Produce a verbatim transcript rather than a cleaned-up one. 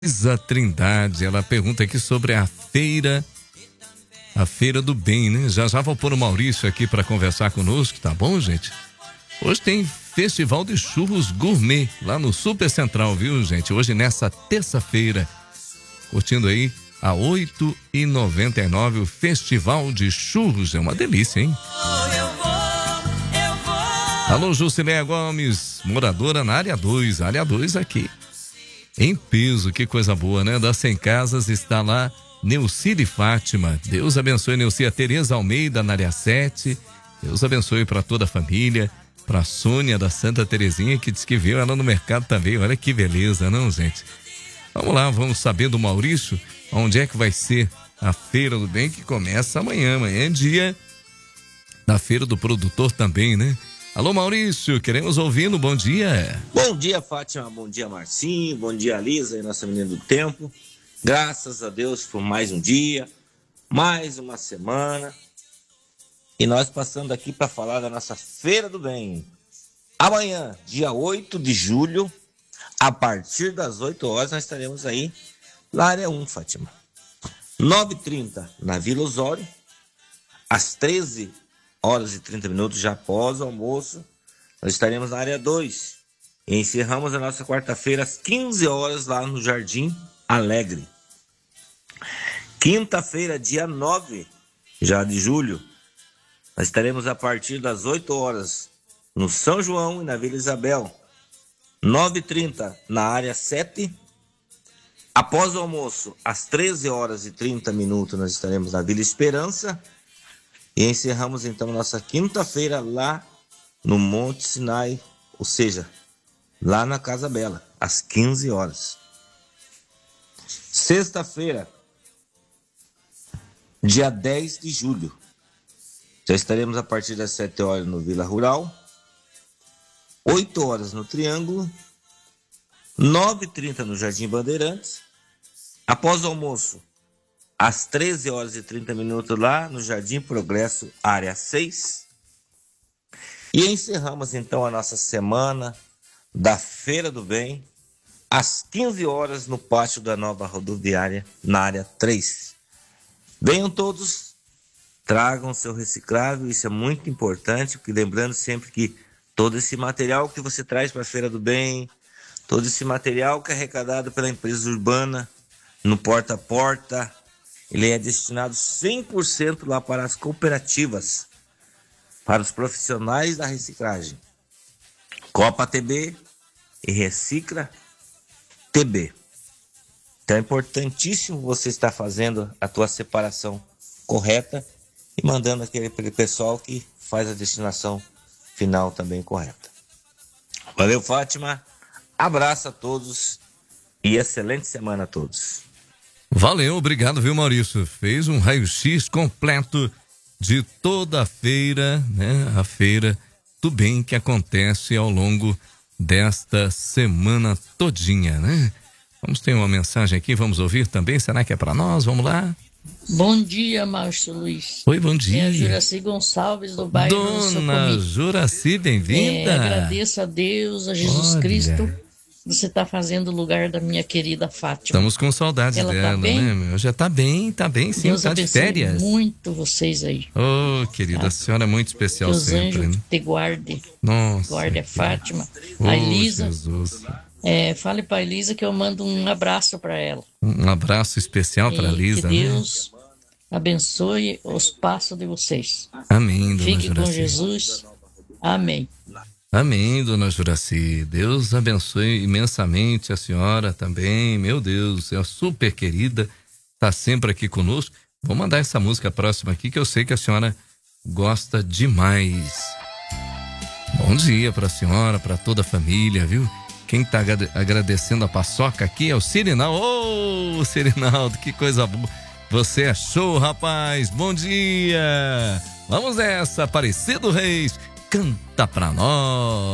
Isa Trindade, ela pergunta aqui sobre a feira, a feira do bem, né? Já já vou pôr o Maurício aqui para conversar conosco, tá bom, gente? Hoje tem Festival de Churros Gourmet lá no Super Central, viu, gente? Hoje nessa terça-feira, curtindo aí a oito e noventa e nove o Festival de Churros, é uma delícia, hein? Alô, Jusileia Gomes, moradora na área dois, área dois aqui. Em peso, que coisa boa, né? Das cem casas está lá Neucília e Fátima. Deus abençoe Neucília. A Tereza Almeida na área sete. Deus abençoe para toda a família. Para a Sônia da Santa Terezinha, que diz que viu ela no mercado também. Olha que beleza, não, gente? Vamos lá, vamos saber do Maurício onde é que vai ser a Feira do Bem, que começa amanhã. Amanhã é dia da Feira do Produtor também, né? Alô, Maurício, queremos ouvi-lo, bom dia. Bom dia, Fátima, bom dia, Marcinho, bom dia, Lisa e nossa menina do tempo. Graças a Deus por mais um dia, mais uma semana. E nós passando aqui para falar da nossa Feira do Bem. Amanhã, dia oito de julho, a partir das oito horas, nós estaremos aí na área um, Fátima. nove e trinta na Vila Osório, às treze horas e trinta minutos, já após o almoço, nós estaremos na área dois. E encerramos a nossa quarta-feira às quinze horas lá no Jardim Alegre. Quinta-feira, dia nove já de julho, nós estaremos a partir das oito horas no São João e na Vila Isabel. nove e trinta na área sete. Após o almoço, às treze horas e trinta minutos, nós estaremos na Vila Esperança. E encerramos então nossa quinta-feira lá no Monte Sinai, ou seja, lá na Casa Bela, às quinze horas. Sexta-feira, dia dez de julho, já estaremos a partir das sete horas no Vila Rural, oito horas no Triângulo, nove e trinta no Jardim Bandeirantes. Após o almoço, às treze horas e trinta minutos lá no Jardim Progresso, área seis. E encerramos então a nossa semana da Feira do Bem, às quinze horas no pátio da nova rodoviária, na área três. Venham todos, tragam seu reciclável, isso é muito importante, porque lembrando sempre que todo esse material que você traz para a Feira do Bem, todo esse material que é arrecadado pela empresa urbana, no porta a porta, ele é destinado cem por cento lá para as cooperativas, para os profissionais da reciclagem. Copa T B e Recicla T B. Então é importantíssimo você estar fazendo a tua separação correta e mandando aquele pessoal que faz a destinação final também correta. Valeu, Fátima. Abraço a todos e excelente semana a todos. Valeu, obrigado, viu, Maurício? Fez um raio-x completo de toda a feira, né? A Feira do Bem que acontece ao longo desta semana todinha, né? Vamos ter uma mensagem aqui, vamos ouvir também, será que é para nós? Vamos lá. Bom dia, Márcio Luiz. Oi, bom dia. É a Juraci Gonçalves do bairro Dona Juraci, bem-vinda. É, agradeço a Deus, a Jesus Olha. Cristo. Você está fazendo o lugar da minha querida Fátima. Estamos com saudade Ela dela, tá bem? né, meu? Já tá bem, tá bem, sim, Deus tá de abençoe férias. muito vocês aí. Ô, oh, querida, Tá? a senhora é muito especial Que os sempre, anjos né? te guardem. Nossa. Guarde a Fátima. Oh, a Elisa. Jesus. É, fale para a Elisa que eu mando um abraço para ela. Um abraço especial para a Elisa, que Deus, né, abençoe os passos de vocês. Amém, dona Fique Juraci. com Jesus. Amém. Amém, dona Juraci. Deus abençoe imensamente a senhora também. Meu Deus, é super querida. Tá sempre aqui conosco. Vou mandar essa música próxima aqui que eu sei que a senhora gosta demais. Bom dia para a senhora, para toda a família, viu? Quem tá agradecendo a paçoca aqui é o Sirinaldo. Ô, oh, Sirinaldo, que coisa boa. Você é show, rapaz. Bom dia. Vamos nessa, Aparecido Reis. Canta pra nós.